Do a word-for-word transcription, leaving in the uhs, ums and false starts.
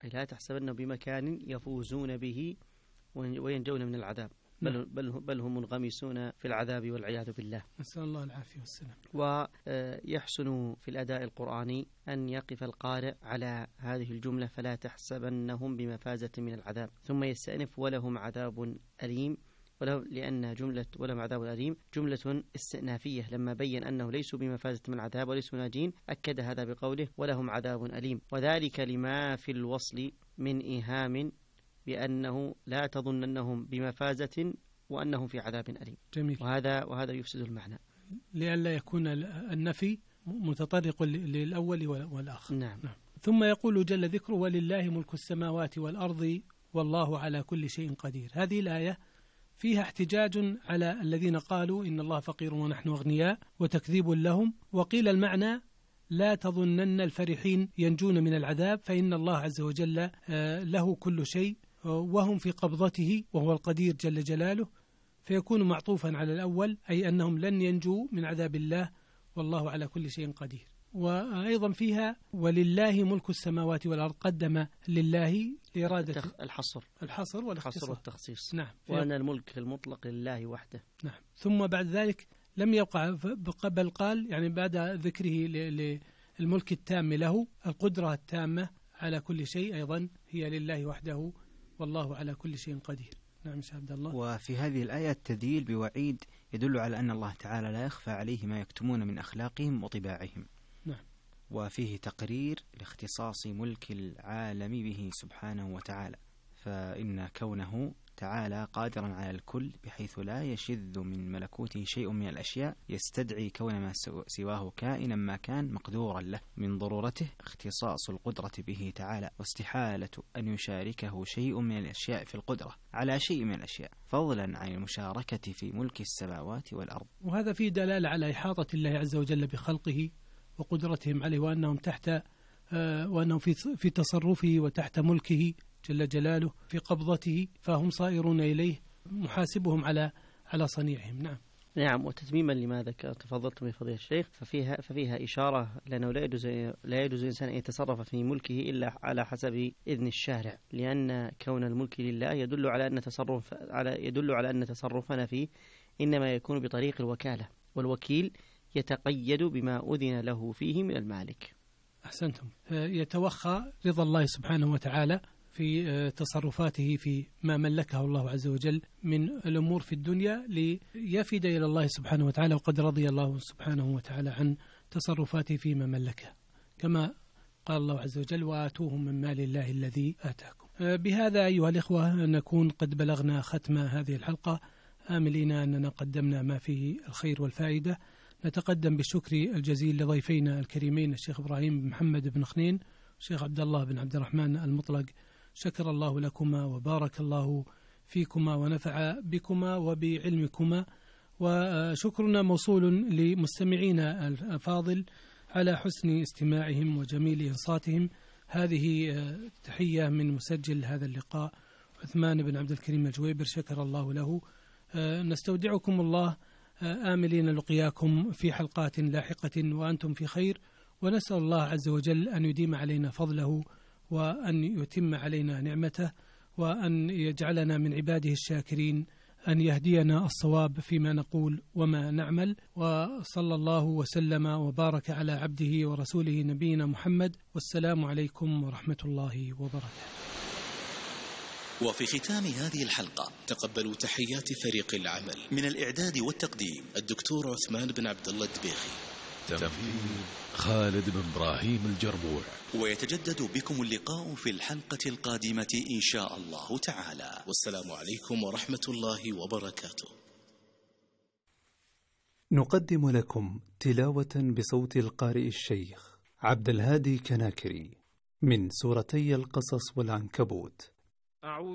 أي لا تحسبنهم بمكان يفوزون به وينجون من العذاب، بل, بل, بل هم منغمسون في العذاب والعياذ بالله، نسأل الله العافية والسلام. ويحسن في الأداء القرآني أن يقف القارئ على هذه الجملة فلا تحسبنهم بمفازة من العذاب، ثم يستأنف ولهم عذاب أليم، ولو لأن جملة ولهم عذاب أليم جملة استئنافية، لما بين أنه ليسوا بمفازة من العذاب وليسوا ناجين أكد هذا بقوله ولهم عذاب أليم، وذلك لما في الوصل من إيهام بأنه لا تظن أنهم بمفازة وأنهم في عذاب أليم. جميل. وهذا وهذا يفسد المعنى لئلا يكون النفي متطرق للأول والآخر. نعم. نعم. ثم يقول جل ذكره ولله ملك السماوات والأرض والله على كل شيء قدير. هذه الآية فيها احتجاج على الذين قالوا إن الله فقير ونحن أغنياء وتكذيب لهم، وقيل المعنى لا تظنن الفرحين ينجون من العذاب فإن الله عز وجل له كل شيء وهم في قبضته وهو القدير جل جلاله، فيكون معطوفا على الأول أي أنهم لن ينجوا من عذاب الله والله على كل شيء قدير. وأيضا فيها ولله ملك السماوات والأرض، قدم لله لإرادة الحصر الحصر والاختصاص والتخصيص. نعم. وأن الملك المطلق لله وحده. نعم. ثم بعد ذلك لم يبقى بل قال يعني بعد ذكره للملك التام له القدرة التامة على كل شيء أيضا هي لله وحده والله على كل شيء قدير. نعم شاء عبد الله. وفي هذه الآية تذيل بوعيد يدل على أن الله تعالى لا يخفى عليه ما يكتمون من أخلاقهم وطباعهم. نعم. وفيه تقرير لاختصاص ملك العالم به سبحانه وتعالى، فإن كونه تعالى قادرا على الكل بحيث لا يشذ من ملكوته شيء من الأشياء يستدعي كون ما سواه كائنا ما كان مقدورا له، من ضرورته اختصاص القدرة به تعالى واستحالة أن يشاركه شيء من الأشياء في القدرة على شيء من الأشياء، فضلا عن المشاركة في ملك السماوات والأرض. وهذا فيه دلالة على إحاطة الله عز وجل بخلقه وقدرتهم عليه، وأنهم تحت آه وأنهم في في تصرفه وتحت ملكه جل جلاله في قبضته، فهم صائرون إليه محاسبهم على على صنيعهم. نعم. نعم. وتتميما لما تفضلت من فضيلة الشيخ، ففيها ففيها إشارة لأنه لا يجوز لا يجوز الإنسان أن يتصرف في ملكه إلا على حسب إذن الشارع، لأن كون الملك لله يدل على أن تصرف على يدل على أن تصرفنا فيه إنما يكون بطريق الوكالة، والوكيل يتقيد بما أذن له فيه من المالك. أحسنتم. يتوخى رضا الله سبحانه وتعالى في تصرفاته في ما ملكه الله عز وجل من الأمور في الدنيا ليفد إلى الله سبحانه وتعالى، وقد رضي الله سبحانه وتعالى عن تصرفاته فيما ملكه، كما قال الله عز وجل وآتوهم من مال الله الذي آتاكم. بهذا أيها الإخوة نكون قد بلغنا ختم هذه الحلقة، آملين أننا قدمنا ما فيه الخير والفائدة. نتقدم بالشكر الجزيل لضيفينا الكريمين الشيخ إبراهيم بن محمد بن خنين والشيخ عبد الله بن عبد الرحمن المطلق، شكر الله لكما وبارك الله فيكما ونفع بكما وبعلمكما. وشكرنا موصول لمستمعينا الأفاضل على حسن استماعهم وجميل إنصاتهم. هذه تحية من مسجل هذا اللقاء عثمان بن عبد الكريم الجويبر، شكر الله له. نستودعكم الله آملين لقياكم في حلقات لاحقة وأنتم في خير، ونسأل الله عز وجل أن يديم علينا فضله وأن يتم علينا نعمته وأن يجعلنا من عباده الشاكرين، أن يهدينا الصواب فيما نقول وما نعمل. وصلى الله وسلم وبارك على عبده ورسوله نبينا محمد، والسلام عليكم ورحمة الله وبركاته. وفي ختام هذه الحلقة تقبلوا تحيات فريق العمل من الإعداد والتقديم الدكتور عثمان بن عبد الله الدبيخي، تنفيذ خالد بن إبراهيم الجربوع. ويتجدد بكم اللقاء في الحلقة القادمة إن شاء الله تعالى، والسلام عليكم ورحمة الله وبركاته. نقدم لكم تلاوة بصوت القارئ الشيخ عبد الهادي كناكري من سورتي القصص والعنكبوت.